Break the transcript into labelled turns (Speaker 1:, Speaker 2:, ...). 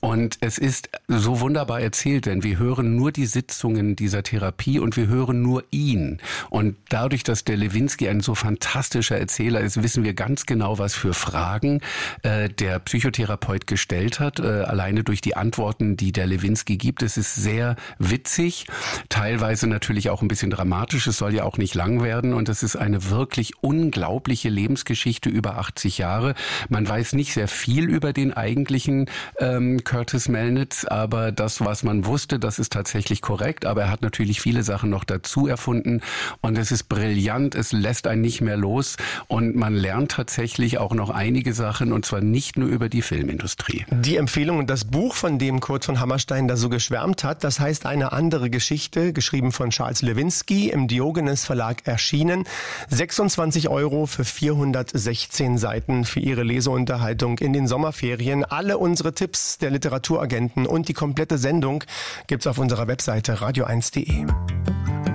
Speaker 1: Und es ist so wunderbar erzählt, denn wir hören nur die Sitzungen dieser Therapie und wir hören nur ihn. Und dadurch, dass der Lewinsky ein so fantastischer Erzähler ist, wissen wir ganz genau, was für Fragen der Psychotherapeut gestellt hat, alleine durch die Antworten, die der Lewinsky gibt. Es ist sehr witzig, teilweise natürlich auch ein bisschen dramatisch, es soll ja auch nicht lang werden und es ist eine wirklich unglaubliche Lebensgeschichte über 80 Jahre. Man weiß nicht sehr viel über den eigentlichen Curtis Melnitz, aber das, was man wusste, das ist tatsächlich korrekt, aber er hat natürlich viele Sachen noch dazu erfunden und es ist brillant, es lässt einen nicht mehr los und man lernt tatsächlich auch noch einige Sachen und zwar nicht nur über die Filmindustrie.
Speaker 2: Die Empfehlung und das Buch, von dem Kurt von Hammerstein da so geschwärmt hat, das heißt Eine andere Geschichte, geschrieben von Charles Lewinsky, im Diogenes Verlag erschienen. 26 € für 416 Seiten für Ihre Leseunterhaltung in den Sommerferien. Alle unsere Tipps der Literaturagenten und die komplette Sendung gibt's auf unserer Webseite radio1.de.